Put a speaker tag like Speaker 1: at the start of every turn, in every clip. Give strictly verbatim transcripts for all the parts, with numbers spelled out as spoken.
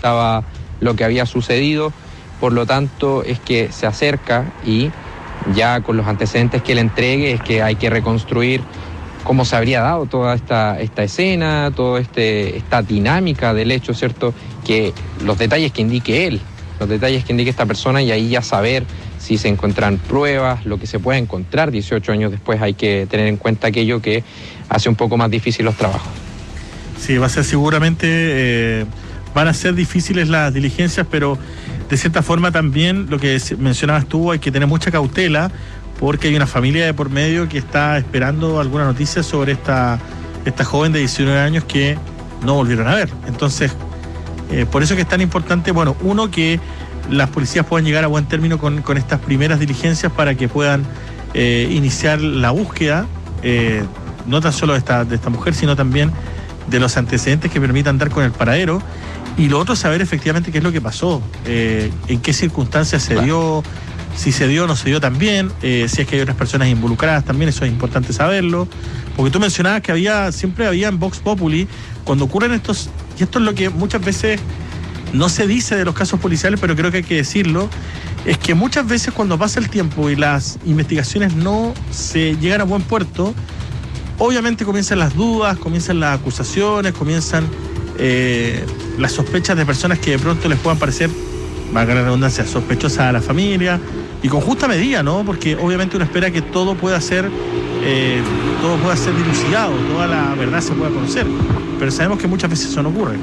Speaker 1: estaba lo que había sucedido. Por lo tanto, es que se acerca y ya con los antecedentes que le entregue es que hay que reconstruir cómo se habría dado toda esta, esta escena, toda este, esta dinámica del hecho, ¿cierto? Que los detalles que indique él, los detalles que indique esta persona, y ahí ya saber si se encuentran pruebas, lo que se puede encontrar dieciocho años después. Hay que tener en cuenta aquello que hace un poco más difícil los trabajos.
Speaker 2: Sí, va a ser seguramente, eh, van a ser difíciles las diligencias, pero de cierta forma también, lo que mencionabas tú, hay que tener mucha cautela, porque hay una familia de por medio que está esperando alguna noticia sobre esta, esta joven de diecinueve años que no volvieron a ver. Entonces, eh, por eso que es tan importante, bueno, uno, que las policías puedan llegar a buen término con, con estas primeras diligencias para que puedan eh, iniciar la búsqueda, eh, no tan solo de esta, de esta mujer, sino también de los antecedentes que permitan dar con el paradero. Y lo otro es saber efectivamente qué es lo que pasó, eh, en qué circunstancias se dio, si se dio o no se dio también, eh, si es que hay otras personas involucradas también, eso es importante saberlo. Porque tú mencionabas que había, siempre había en Vox Populi, cuando ocurren estos, y esto es lo que muchas veces no se dice de los casos policiales, pero creo que hay que decirlo, es que muchas veces cuando pasa el tiempo y las investigaciones no se llegan a buen puerto, obviamente comienzan las dudas, comienzan las acusaciones, comienzan eh, las sospechas de personas que de pronto les puedan parecer, valga la redundancia, sospechosas a la familia, y con justa medida, ¿no? Porque obviamente uno espera que todo pueda ser, eh, todo pueda ser dilucidado, toda la verdad se pueda conocer, pero sabemos que muchas veces eso no ocurre.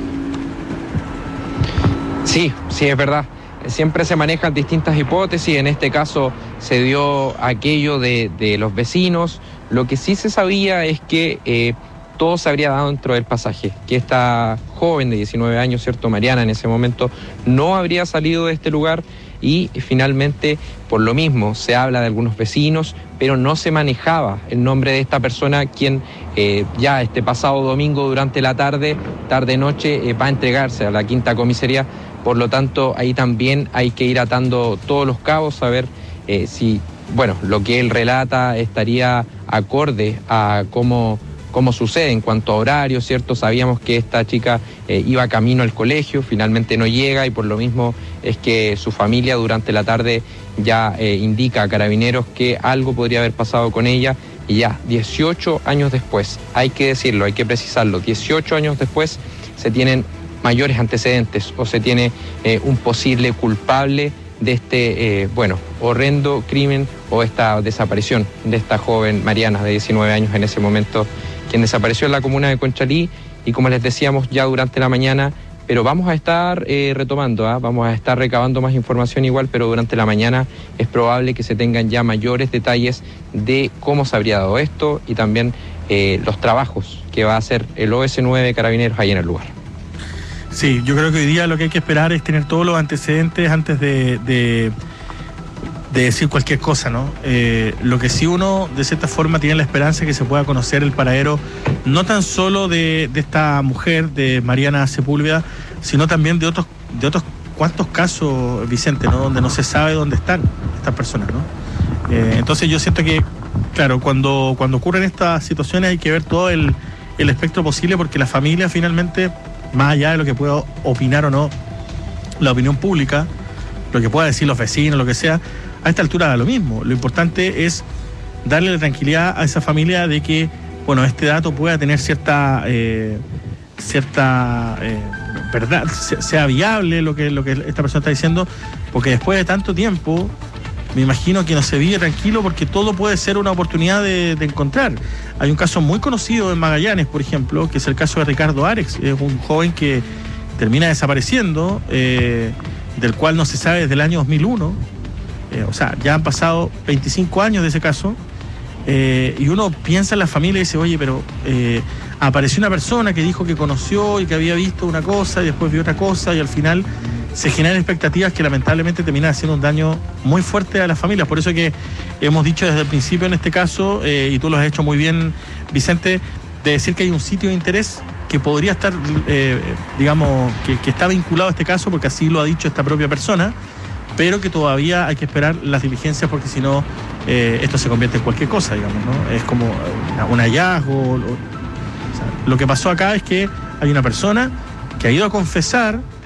Speaker 1: Sí, sí, es verdad. Siempre se manejan distintas hipótesis. En este caso se dio aquello de, de los vecinos. Lo que sí se sabía es que eh, todo se habría dado dentro del pasaje, que esta joven de diecinueve años, ¿cierto? Mariana, en ese momento no habría salido de este lugar, y finalmente, por lo mismo, se habla de algunos vecinos, pero no se manejaba el nombre de esta persona, quien eh, ya este pasado domingo durante la tarde, tarde-noche, eh, va a entregarse a la quinta comisaría. Por lo tanto, ahí también hay que ir atando todos los cabos, a ver eh, si, bueno, lo que él relata estaría acorde a cómo, cómo sucede en cuanto a horario, ¿cierto? Sabíamos que esta chica eh, iba camino al colegio, finalmente no llega, y por lo mismo es que su familia durante la tarde ya eh, indica a Carabineros que algo podría haber pasado con ella, y ya dieciocho años después, hay que decirlo, hay que precisarlo, dieciocho años después se tienen mayores antecedentes, o se tiene eh, un posible culpable de este, eh, bueno, horrendo crimen o esta desaparición de esta joven Mariana de diecinueve años en ese momento, quien desapareció en la comuna de Conchalí, y como les decíamos ya durante la mañana, pero vamos a estar eh, retomando, ¿eh? vamos a estar recabando más información igual, pero durante la mañana es probable que se tengan ya mayores detalles de cómo se habría dado esto, y también eh, los trabajos que va a hacer el O S nueve de Carabineros ahí en el lugar.
Speaker 2: Sí, yo creo que hoy día lo que hay que esperar es tener todos los antecedentes antes de, de, de decir cualquier cosa, ¿no? Eh, lo que sí uno, de cierta forma, tiene la esperanza de que se pueda conocer el paradero, no tan solo de, de esta mujer, de Mariana Sepúlveda, sino también de otros, de otros cuantos casos, Vicente, ¿no? Donde no se sabe dónde están estas personas, ¿no? Eh, entonces yo siento que, claro, cuando, cuando ocurren estas situaciones hay que ver todo el, el espectro posible, porque la familia finalmente, más allá de lo que pueda opinar o no la opinión pública, lo que pueda decir los vecinos, lo que sea, a esta altura da lo mismo. Lo importante es darle la tranquilidad a esa familia de que, bueno, este dato pueda tener cierta eh, cierta eh, verdad, sea viable lo que, lo que esta persona está diciendo, porque después de tanto tiempo me imagino que no se vive tranquilo, porque todo puede ser una oportunidad de, de encontrar. Hay un caso muy conocido en Magallanes, por ejemplo, que es el caso de Ricardo Arex. Es un joven que termina desapareciendo, eh, del cual no se sabe desde el año dos mil uno. Eh, o sea, ya han pasado veinticinco años de ese caso. Eh, y uno piensa en la familia y dice, oye, pero eh, apareció una persona que dijo que conoció y que había visto una cosa y después vio otra cosa, y al final se generan expectativas que lamentablemente terminan haciendo un daño muy fuerte a las familias. Por eso que hemos dicho desde el principio en este caso, eh, y tú lo has hecho muy bien, Vicente, de decir que hay un sitio de interés que podría estar, eh, digamos, que, que está vinculado a este caso, porque así lo ha dicho esta propia persona, pero que todavía hay que esperar las diligencias, porque si no, eh, esto se convierte en cualquier cosa, digamos, ¿no? Es como una, un hallazgo. O sea, lo que pasó acá es que hay una persona que ha ido a confesar